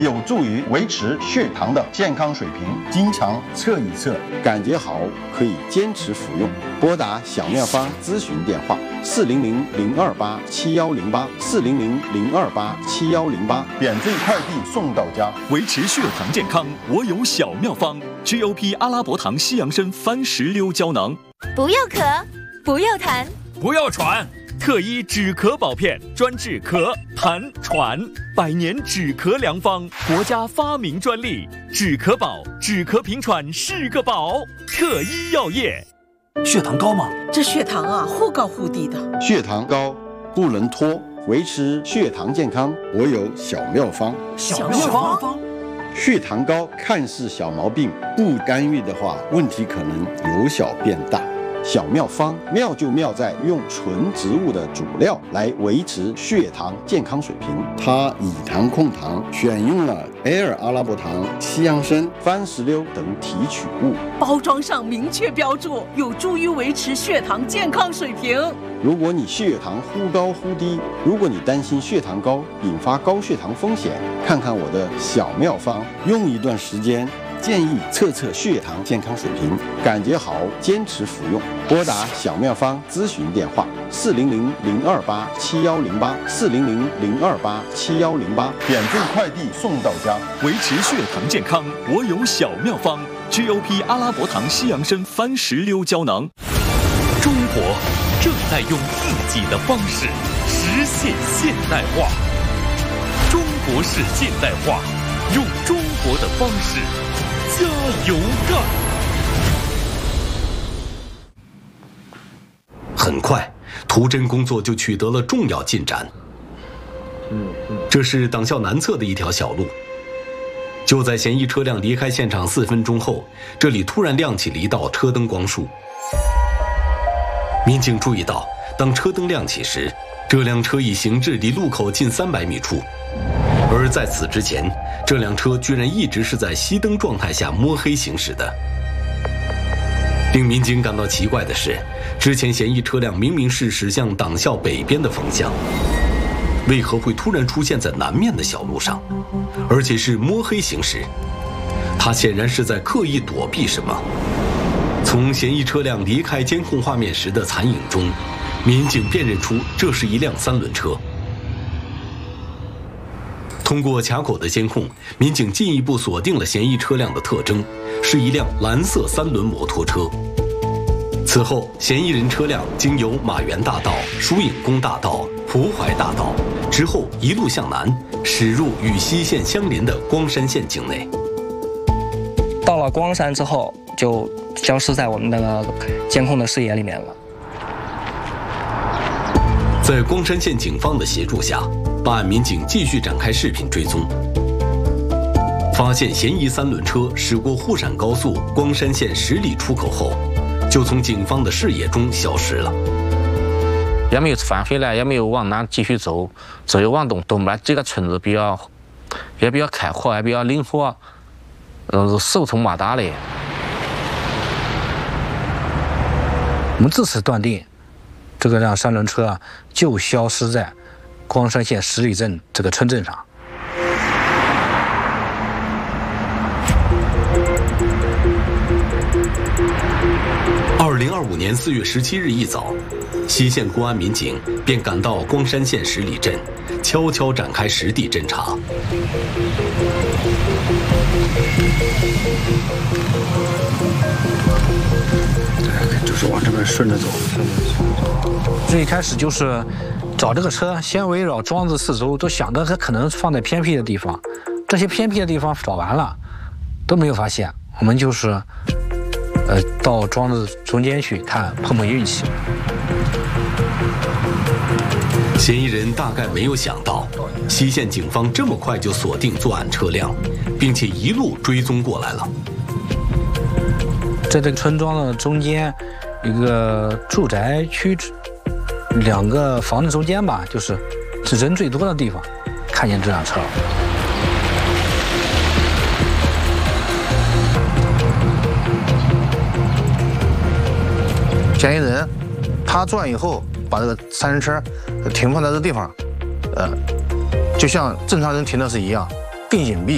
有助于维持血糖的健康水平。经常测一测，感觉好可以坚持服用。拨打小妙方咨询电话：400-028-7108，400-028-7108，免费快递送到家。 维持血糖健康，我有小妙方 ：GOP 阿拉伯糖西洋参番石榴胶囊。 不要咳，不要痰， 不要喘。 特医止咳宝片，专治咳、痰、喘，100年止咳良方，国家发明专利。止咳宝，止咳平喘是个宝。特医药业。 血糖高吗？ 这血糖啊，忽高忽低的。 血糖高不能拖，维持血糖健康，我有小妙方。 小妙方。 血糖高看似小毛病，不干预的话，问题可能由小变大。小妙方妙就妙在用纯植物的主料来维持血糖健康水平。它以糖控糖，选用了埃尔阿拉伯糖、西洋参、番石榴等提取物。 包装上明确标注，有助于维持血糖健康水平。 如果你血糖忽高忽低，如果你担心血糖高引发高血糖风险，看看我的小妙方，用一段时间。建议测测血糖健康水平，感觉好坚持服用。拨打小妙方咨询电话：400-028-7108，400-028-7108，免费快递送到家。 维持血糖健康，我有小妙方 ：GOP 阿拉伯糖西洋参番石榴胶囊。 中国正在用自己的方式实现现代化。中国式现代化，用中国的方式。加油干！很快，图侦工作就取得了重要进展。这是党校南侧的一条小路。就在嫌疑车辆离开现场4分钟后，这里突然亮起了一道车灯光束。民警注意到，当车灯亮起时，这辆车已行至离路口近300米处。而在此之前，这辆车居然一直是在熄灯状态下摸黑行驶的。令民警感到奇怪的是，之前嫌疑车辆明明是驶向党校北边的方向，为何会突然出现在南面的小路上，而且是摸黑行驶？他显然是在刻意躲避什么。从嫌疑车辆离开监控画面时的残影中，民警辨认出这是一辆3轮车。通过卡口的监控，民警进一步锁定了嫌疑车辆的特征，是一辆蓝色3轮摩托车。此后，嫌疑人车辆经由马园大道、疏影宫大道、蒲淮大道，之后一路向南，驶入与西县相邻的光山县境内。 到了光山之后，就消失在我们那个监控的视野里面了。 在光山县警方的协助下，办案民警继续展开视频追踪，发现嫌疑3轮车驶过沪陕高速光山县10里出口后，就从警方的视野中消失了。 也没有返回来，也没有往南继续走，只有往东边这个村子也比较开阔，也比较灵活，手通马达的。 我们自此断定，这个辆3轮车就消失在光山县10里镇这个村镇上。 2025年4月17日一早，西县公安民警便赶到光山县10里镇，悄悄展开实地侦查。 就是往这边顺着走。最一开始就是找这个车，先围绕庄子四周，都想着它可能放在偏僻的地方。这些偏僻的地方找完了，都没有发现。我们就是到庄子中间去看，碰碰运气。 嫌疑人大概没有想到，西县警方这么快就锁定作案车辆，并且一路追踪过来了。 在这个村庄的中间，一个住宅区，2个房子中间吧，就是人最多的地方，看见这辆车了。 嫌疑人他作案以后，把这个3轮车停放在这个地方，就像正常人停的是一样，更隐蔽。